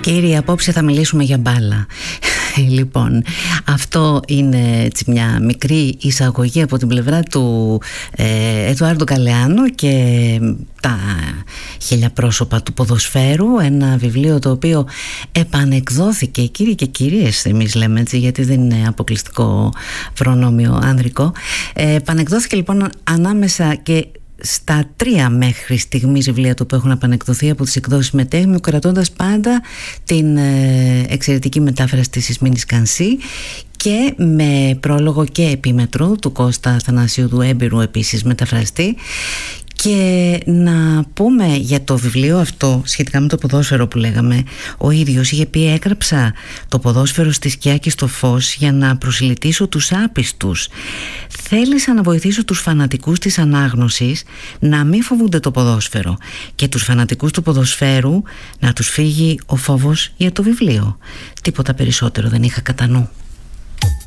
Κύριε, απόψε θα μιλήσουμε για μπάλα. Λοιπόν, αυτό είναι έτσι μια μικρή εισαγωγή από την πλευρά του Εντουάρντο Γκαλεάνο και τα χίλια πρόσωπα του ποδοσφαίρου, ένα βιβλίο το οποίο επανεκδόθηκε, κύριοι και κυρίες εμείς λέμε έτσι, γιατί δεν είναι αποκλειστικό προνόμιο ανδρικό. Επανεκδόθηκε λοιπόν ανάμεσα και στα 3 μέχρι στιγμής βιβλία του που έχουν επανεκδοθεί από τις εκδόσεις Μετέχμιο, κρατώντας πάντα την εξαιρετική μετάφραση της Ισμήνης Κανσή και με πρόλογο και επίμετρο του Κώστα Αθανασίου, του έμπειρου επίσης μεταφραστή. Και να πούμε για το βιβλίο αυτό σχετικά με το ποδόσφαιρο που λέγαμε, ο ίδιος είχε πει: έγραψα το ποδόσφαιρο στη σκιά και στο φως για να προσιλητήσω τους άπιστους. Θέλησα να βοηθήσω τους φανατικούς της ανάγνωσης να μην φοβούνται το ποδόσφαιρο και τους φανατικούς του ποδοσφαίρου να τους φύγει ο φόβος για το βιβλίο. Τίποτα περισσότερο δεν είχα κατά νου.